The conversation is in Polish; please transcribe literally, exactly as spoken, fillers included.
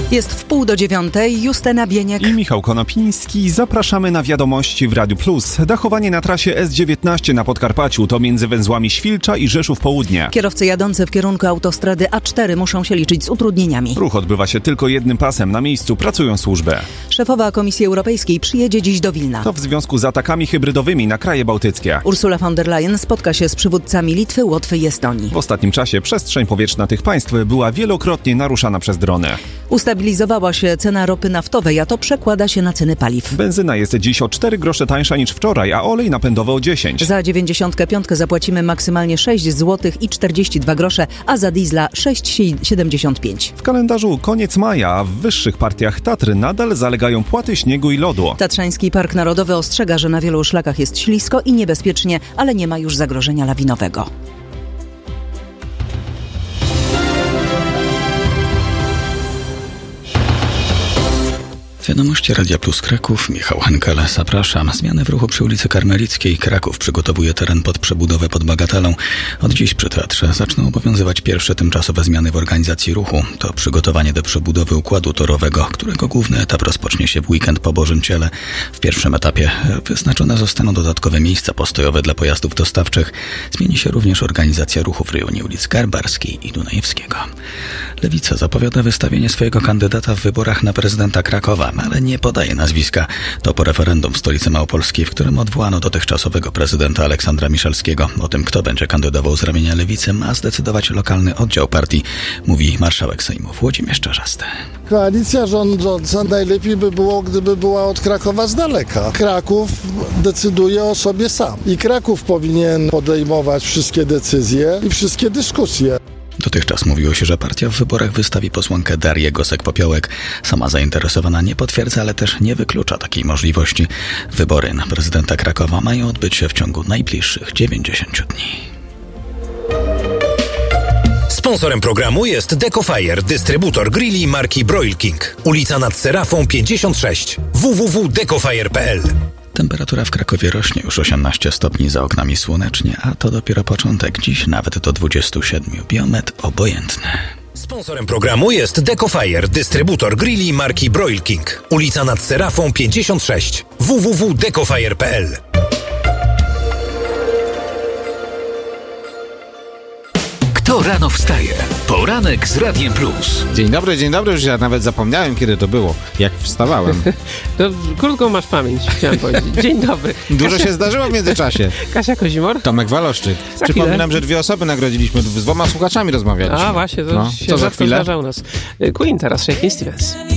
Jest w pół do dziewiątej. Justyna Bieniek i Michał Konopiński. Zapraszamy na wiadomości w Radiu Plus. Dachowanie na trasie S dziewiętnaście na Podkarpaciu to między węzłami Świlcza i Rzeszów Południe. Kierowcy jadący w kierunku autostrady A cztery muszą się liczyć z utrudnieniami. Ruch odbywa się tylko jednym pasem. Na miejscu pracują służby. Szefowa Komisji Europejskiej przyjedzie dziś do Wilna. To w związku z atakami hybrydowymi na kraje bałtyckie. Ursula von der Leyen spotka się z przywódcami Litwy, Łotwy i Estonii. W ostatnim czasie przestrzeń powietrzna tych państw była wielokrotnie naruszana przez drony. Ustabilizowała się cena ropy naftowej, a to przekłada się na ceny paliw. Benzyna jest dziś o cztery grosze tańsza niż wczoraj, a olej napędowy o dziesięć. Za dziewięćdziesiątkę piątkę zapłacimy maksymalnie sześć złotych i czterdzieści dwa grosze, a za diesla sześć siedemdziesiąt pięć. W kalendarzu koniec maja, a w wyższych partiach Tatry nadal zalegają płaty śniegu i lodu. Tatrzański Park Narodowy ostrzega, że na wielu szlakach jest ślisko i niebezpiecznie, ale nie ma już zagrożenia lawinowego. Wiadomości Radia Plus Kraków, Michał Henkele, zapraszam. Zmiany w ruchu przy ulicy Karmelickiej. Kraków przygotowuje teren pod przebudowę pod Bagatelą. Od dziś przy teatrze zaczną obowiązywać pierwsze tymczasowe zmiany w organizacji ruchu. To przygotowanie do przebudowy układu torowego, którego główny etap rozpocznie się w weekend po Bożym Ciele. W pierwszym etapie wyznaczone zostaną dodatkowe miejsca postojowe dla pojazdów dostawczych. Zmieni się również organizacja ruchu w rejonie ulic Garbarskiej i Dunajewskiego. Lewica zapowiada wystawienie swojego kandydata w wyborach na prezydenta Krakowa, ale nie podaje nazwiska. To po referendum w stolicy małopolskiej, w którym odwołano dotychczasowego prezydenta Aleksandra Miszalskiego. O tym, kto będzie kandydował z ramienia Lewicy, ma zdecydować lokalny oddział partii, mówi marszałek Sejmu Włodzimierz Czarzasty. Koalicja rządząca najlepiej by było, gdyby była od Krakowa z daleka. Kraków decyduje o sobie sam i Kraków powinien podejmować wszystkie decyzje i wszystkie dyskusje. Dotychczas mówiło się, że partia w wyborach wystawi posłankę Darię Gosek-Popiołek. Sama zainteresowana nie potwierdza, ale też nie wyklucza takiej możliwości. Wybory na prezydenta Krakowa mają odbyć się w ciągu najbliższych dziewięćdziesięciu dni. Sponsorem programu jest Decofire, dystrybutor grilli marki Broil King. Ulica nad Serafą pięćdziesiąt sześć. w w w kropka decofire kropka p l. Temperatura w Krakowie rośnie już osiemnaście stopni, za oknami słonecznie, a to dopiero początek. Dziś nawet do dwudziestu siedmiu. Biometr obojętny. Sponsorem programu jest Decofire, dystrybutor grilli marki Broil King. Ulica nad Serafą pięćdziesiąt sześć. w w w kropka decofire kropka p l. Kto rano wstaje? Poranek z Radiem Plus. Dzień dobry, dzień dobry. Już ja nawet zapomniałem, kiedy to było, jak wstawałem. To krótką masz pamięć, chciałem powiedzieć. Dzień dobry. Dużo Kasia... się zdarzyło w międzyczasie. Kasia Kozimor. Tomek Waloszczyk. Za Przypominam, chwilę. że dwie osoby nagrodziliśmy, z dwoma słuchaczami rozmawialiśmy. A właśnie, to no. się Co za rzadko chwilę? zdarza u nas. Queen teraz, Shakin' Stevens.